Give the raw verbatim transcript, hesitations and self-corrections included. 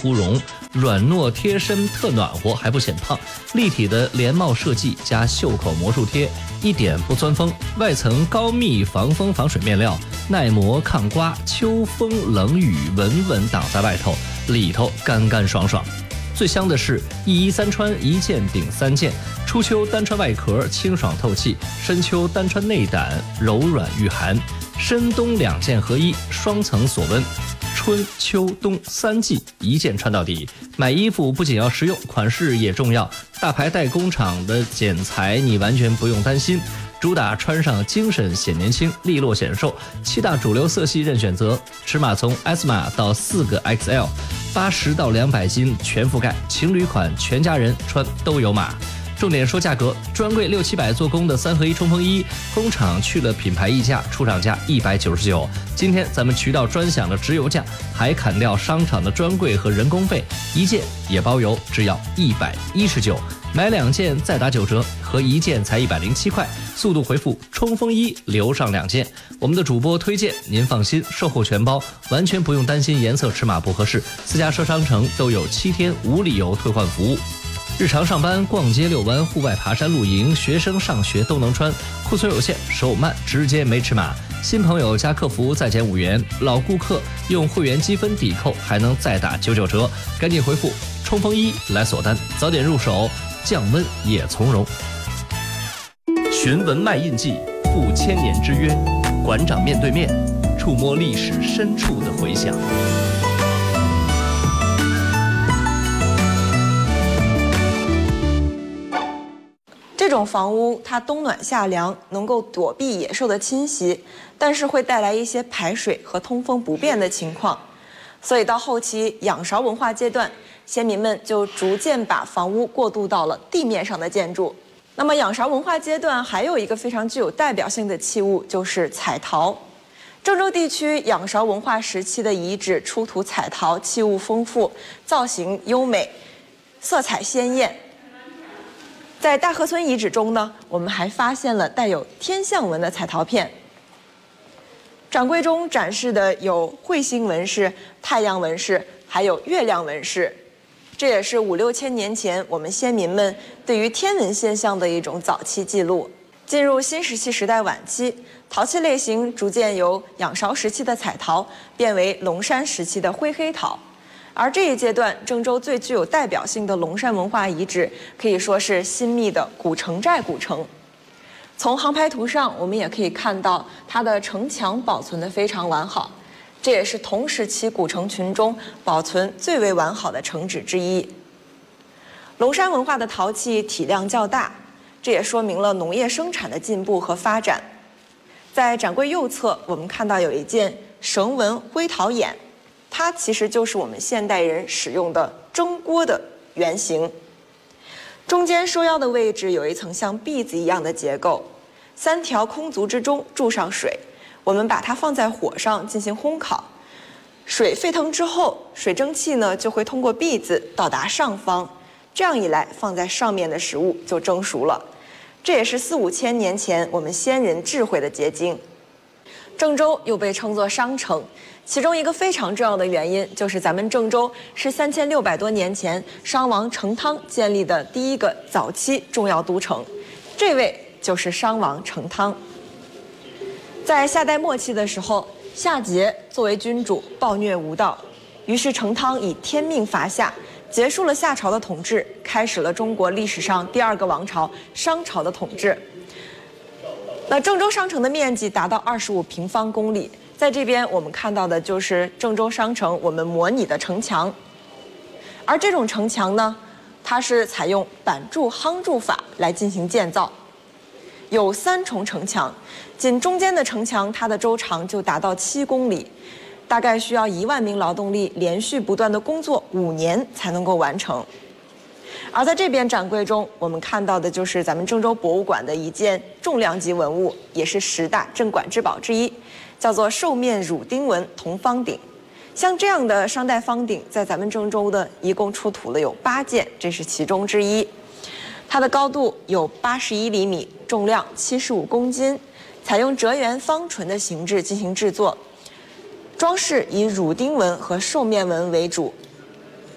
芙蓉，软糯贴身，特暖和，还不显胖。立体的连帽设计加袖口魔术贴，一点不钻风。外层高密防风防水面料，耐磨抗刮，秋风冷雨稳稳挡在外头，里头干干爽爽。最香的是一衣三穿，一件顶三件。初秋单穿外壳，清爽透气；深秋单穿内胆，柔软御寒。深冬两件合一，双层锁温。春秋冬三季一件穿到底。买衣服不仅要实用，款式也重要。大牌代工厂的剪裁你完全不用担心。主打穿上精神显年轻，利落显瘦。七大主流色系任选择，尺码从 S 码到四个 X L， 八十到两百斤全覆盖。情侣款全家人穿都有码。重点说价格，专柜六七百做工的三合一冲锋衣，工厂去了品牌溢价，出厂价一百九十九。今天咱们渠道专享的直邮价，还砍掉商场的专柜和人工费，一件也包邮，只要一百一十九。买两件再打九折，合一件才一百零七块。速度回复冲锋衣，留上两件。我们的主播推荐，您放心，售后全包，完全不用担心颜色尺码不合适。私家车商城都有七天无理由退换服务。日常上班、逛街、遛弯、户外爬山、露营，学生上学都能穿。库存有限，手慢，直接没尺码。新朋友加客服再减五元，老顾客用会员积分抵扣，还能再打九九折。赶紧回复冲锋衣来锁单，早点入手，降温也从容。寻文卖印记，赴千年之约。馆长面对面，触摸历史深处的回响。 这种房屋它冬暖夏凉，能够躲避野兽的侵袭，但是会带来一些排水和通风不便的情况。所以到后期仰韶文化阶段，先民们就逐渐把房屋过渡到了地面上的建筑。那么仰韶文化阶段还有一个非常具有代表性的器物，就是彩陶。郑州地区仰韶文化时期的遗址出土彩陶，器物丰富，造型优美，色彩鲜艳。在大河村遗址中呢，我们还发现了带有天象纹的彩陶片。展柜中展示的有彗星纹饰、太阳纹饰，还有月亮纹饰。这也是五六千年前我们先民们对于天文现象的一种早期记录。进入新石器时代晚期，陶器类型逐渐由仰韶时期的彩陶变为龙山时期的灰黑陶。而这一阶段，郑州最具有代表性的龙山文化遗址可以说是新密的古城寨古城。从航拍图上，我们也可以看到它的城墙保存得非常完好，这也是同时期古城群中保存最为完好的城址之一。龙山文化的陶器体量较大，这也说明了农业生产的进步和发展。在展柜右侧，我们看到有一件绳纹灰陶眼，它其实就是我们现代人使用的蒸锅的原型。中间收腰的位置有一层像篦子一样的结构，三条空足之中注上水，我们把它放在火上进行烘烤。水沸腾之后，水蒸气呢就会通过篦子到达上方，这样一来，放在上面的食物就蒸熟了。这也是四五千年前我们先人智慧的结晶。郑州又被称作商城，其中一个非常重要的原因就是咱们郑州是三千六百多年前商王成汤建立的第一个早期重要都城，这位就是商王成汤。在夏代末期的时候，夏桀作为君主暴虐无道，于是成汤以天命伐夏，结束了夏朝的统治，开始了中国历史上第二个王朝商朝的统治。那郑州商城的面积达到二十五平方公里，在这边我们看到的就是郑州商城我们模拟的城墙。而这种城墙呢，它是采用板柱夯筑法来进行建造，有三重城墙，仅中间的城墙它的周长就达到七公里，大概需要一万名劳动力连续不断的工作五年才能够完成。而在这边展柜中，我们看到的就是咱们郑州博物馆的一件重量级文物，也是十大镇馆之宝之一，叫做兽面乳钉纹铜方鼎。像这样的商代方鼎，在咱们郑州的一共出土了有八件，这是其中之一。它的高度有八十一厘米，重量七十五公斤，采用折圆方唇的形制进行制作。装饰以乳钉纹和兽面纹为主，